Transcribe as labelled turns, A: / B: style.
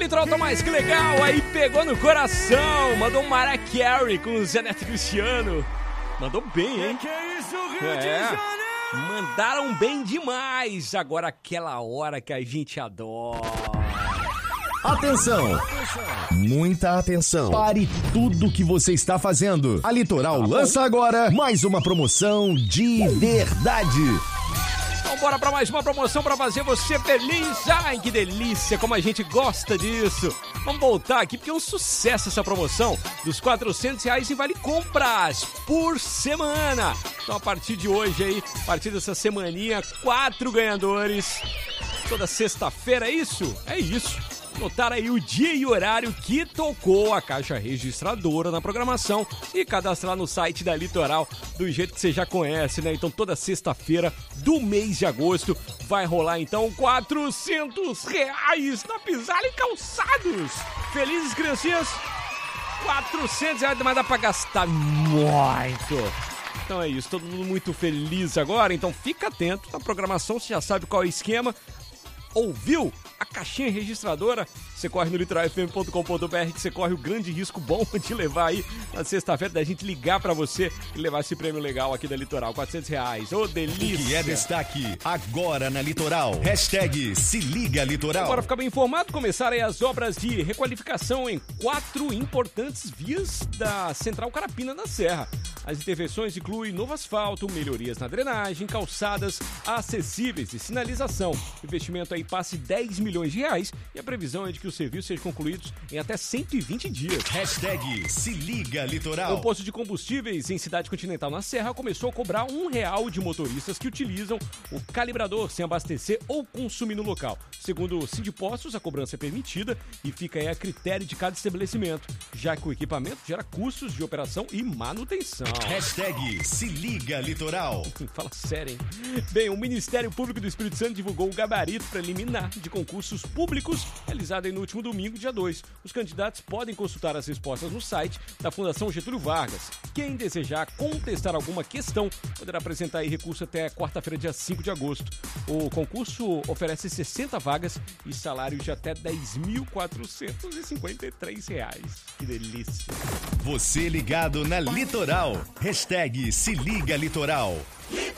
A: Litoral tá mais que legal, aí pegou no coração. Mandou um Mariah Carey com o Zé Neto Cristiano. Mandou bem, hein?
B: Que é isso, Rio de Janeiro?
A: Mandaram bem demais. Agora aquela hora que a gente adora.
C: Atenção! Muita atenção! Pare tudo que você está fazendo. A Litoral lança agora mais uma promoção de verdade.
A: Então bora pra mais uma promoção pra fazer você feliz. Ai, que delícia, como a gente gosta disso. Vamos voltar aqui porque é um sucesso essa promoção dos R$400 em Vale Compras por semana. Então a partir de hoje aí, a partir dessa semaninha, 4 ganhadores. Toda sexta-feira, é isso? É isso. Anotar aí o dia e horário que tocou a caixa registradora na programação e cadastrar no site da Litoral do jeito que você já conhece, né? Então toda sexta-feira do mês de agosto vai rolar então R$400 na Pisala e Calçados. Felizes, criancinhas? R$400, mas dá pra gastar muito. Então é isso, todo mundo muito feliz agora, então fica atento na programação, você já sabe qual é o esquema. Ouviu a caixinha registradora? Você corre no litoralfm.com.br que você corre o grande risco bom de levar aí na sexta-feira, da gente ligar pra você e levar esse prêmio legal aqui da Litoral, R$400. Ô, delícia!
C: O que é destaque agora na Litoral? Hashtag Se Liga Litoral.
A: Agora ficar bem informado, começaram aí as obras de requalificação em 4 importantes vias da Central Carapina da Serra. As intervenções incluem novo asfalto, melhorias na drenagem, calçadas acessíveis e sinalização. O investimento aí passa de R$10 milhões e a previsão é de que os serviços sejam concluídos em até 120 dias.
C: Hashtag Se Liga Litoral.
A: O posto de combustíveis em Cidade Continental na Serra começou a cobrar R$1 de motoristas que utilizam o calibrador sem abastecer ou consumir no local. Segundo o Sindipostos, a cobrança é permitida e fica aí a critério de cada estabelecimento, já que o equipamento gera custos de operação e manutenção.
C: Hashtag Se Liga Litoral.
A: Fala sério, hein? Bem, o Ministério Público do Espírito Santo divulgou o gabarito preliminar de concursos públicos realizado aí no último domingo, dia 2. Os candidatos podem consultar as respostas no site da Fundação Getúlio Vargas. Quem desejar contestar alguma questão poderá apresentar aí recurso até quarta-feira, dia 5 de agosto. O concurso oferece 60 vagas e salário de até R$10.453. Que delícia!
C: Você ligado na Litoral. Hashtag Se Liga Litoral.